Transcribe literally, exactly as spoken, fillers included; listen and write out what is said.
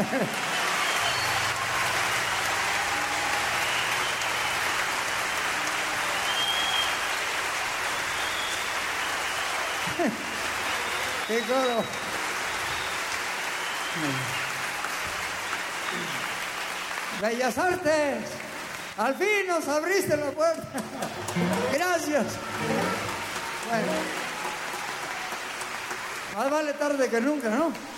¡Qué coro! Bellas Artes, al fin nos abriste la puerta. Gracias. Bueno, más vale tarde que nunca, ¿no?